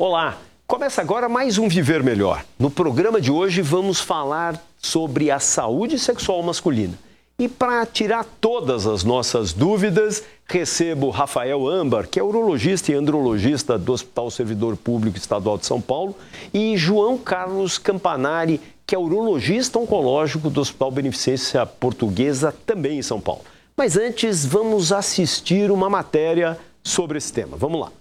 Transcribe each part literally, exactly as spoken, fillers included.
Olá, começa agora mais um Viver Melhor. No programa de hoje vamos falar sobre a saúde sexual masculina. E para tirar todas as nossas dúvidas, recebo Rafael Ambar, que é urologista e andrologista do Hospital Servidor Público Estadual de São Paulo, e João Carlos Campanari, que é urologista oncológico do Hospital Beneficência Portuguesa, também em São Paulo. Mas antes, vamos assistir uma matéria sobre esse tema. Vamos lá.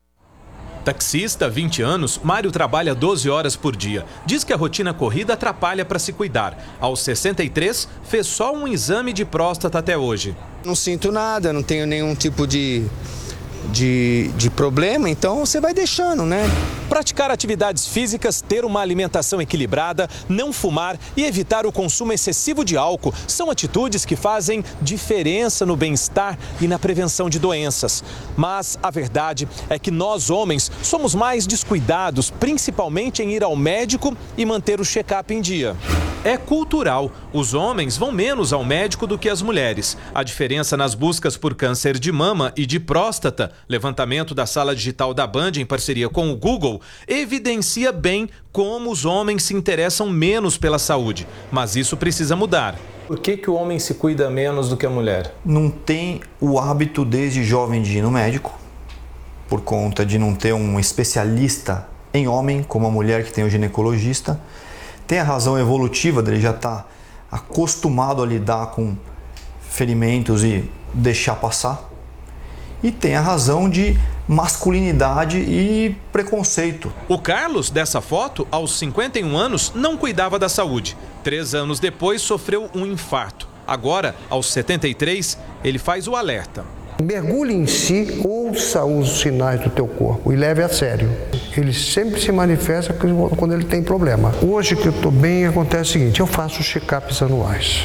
Taxista, vinte anos, Mário trabalha doze horas por dia. Diz que a rotina corrida atrapalha para se cuidar. Aos sessenta e três, fez só um exame de próstata até hoje. Não sinto nada, não tenho nenhum tipo de, de, de problema, então você vai deixando, né? Praticar atividades físicas, ter uma alimentação equilibrada, não fumar e evitar o consumo excessivo de álcool são atitudes que fazem diferença no bem-estar e na prevenção de doenças. Mas a verdade é que nós, homens, somos mais descuidados, principalmente em ir ao médico e manter o check-up em dia. É cultural. Os homens vão menos ao médico do que as mulheres. A diferença nas buscas por câncer de mama e de próstata, levantamento da Sala Digital da Band em parceria com o Google, evidencia bem como os homens se interessam menos pela saúde. Mas isso precisa mudar. Por que que o homem se cuida menos do que a mulher? Não tem o hábito desde jovem de ir no médico, por conta de não ter um especialista em homem, como a mulher que tem o ginecologista. Tem a razão evolutiva dele já estar acostumado a lidar com ferimentos e deixar passar. E tem a razão de masculinidade e preconceito. O Carlos, dessa foto, aos cinquenta e um anos, não cuidava da saúde. Três anos depois, sofreu um infarto. Agora, aos setenta e três, ele faz o alerta. Mergulhe em si, ouça os sinais do teu corpo e leve a sério. Ele sempre se manifesta quando ele tem problema. Hoje que eu estou bem, acontece o seguinte, eu faço check-ups anuais.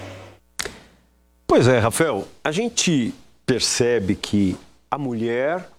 Pois é, Rafael, a gente percebe que a mulher